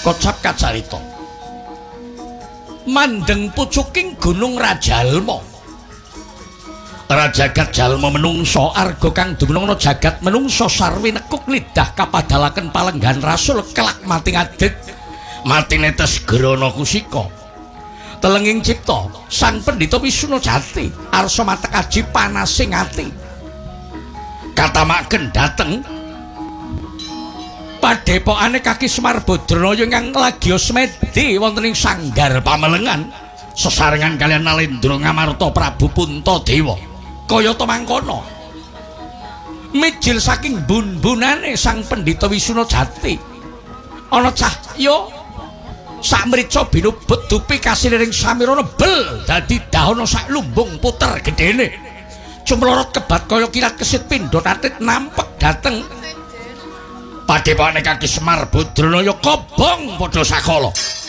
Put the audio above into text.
Kocap kacarita. Mandeng pucuking Gunung Rajalma. Rajagat jalma menungso arga kang dumunung jagat menungso sarwi nekuk lidah kapadalaken palenggan rasul kelak mati ngadeg mati netes grana kusika telenging cipta sang pendhita Wisnu Jati arsa matekaji panasing ati katamaken dhateng padhepokane Kaki Semar Badranaya ingkang lagi smedi wonten ing sanggar pamelengan sesarengan kaliyan Nalendra Ngamarta Prabu Puntadewa kayata mangkono mijil saking bun-bunane sang pendhita Wisnu Jati ana cahya samrica binubut dupi kasirining samirana bel dadi dahana sak lumbung puter gedene cumlorot kebat kaya kilat kesit pindha tatit nampek dhateng padhepokane Kaki Semar Badranaya kobong padha sakala